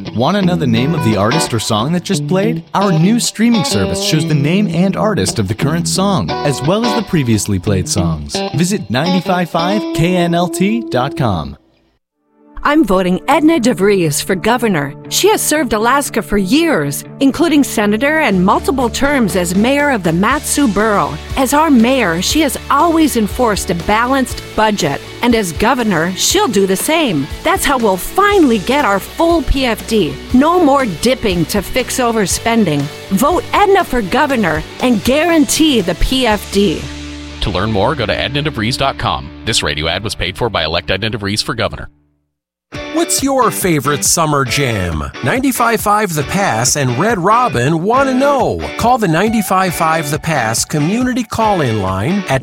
Want to know the name of the artist or song that just played? Our new streaming service shows the name and artist of the current song, as well as the previously played songs. Visit 955knlt.com. I'm voting Edna DeVries for governor. She has served Alaska for years, including senator and multiple terms as mayor of the Mat-Su Borough. As our mayor, she has always enforced a balanced budget, and as governor, she'll do the same. That's how we'll finally get our full PFD. No more dipping to fix overspending. Vote Edna for governor and guarantee the PFD. To learn more, go to ednadevries.com. This radio ad was paid for by Elect Edna DeVries for governor. What's your favorite summer jam? 95.5 The Pass and Red Robin want to know. Call the 95.5 The Pass community call-in line at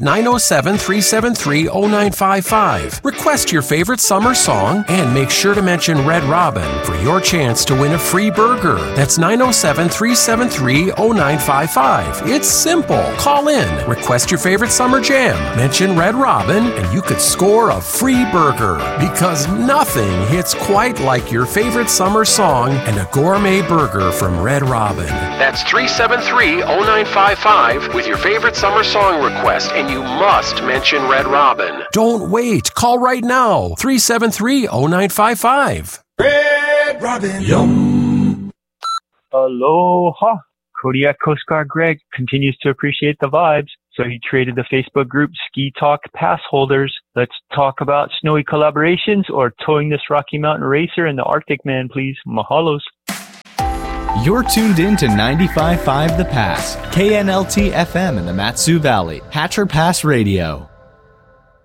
907-373-0955. Request your favorite summer song and make sure to mention Red Robin for your chance to win a free burger. That's 907-373-0955. It's simple. Call in, request your favorite summer jam, mention Red Robin, and you could score a free burger. Because nothing hits quite like your favorite summer song and a gourmet burger from Red Robin. That's 373-0955 with your favorite summer song request, and you must mention Red Robin. Don't wait. Call right now. 373-0955. Red Robin. Yum. Aloha. Kodiak Coast Guard Greg continues to appreciate the vibes, so he traded the Facebook group Ski Talk Pass Holders. Let's talk about snowy collaborations or towing this Rocky Mountain Racer in the Arctic Man, please. Mahalos. You're tuned in to 95.5 The Pass, KNLT FM in the Mat-Su Valley, Hatcher Pass Radio.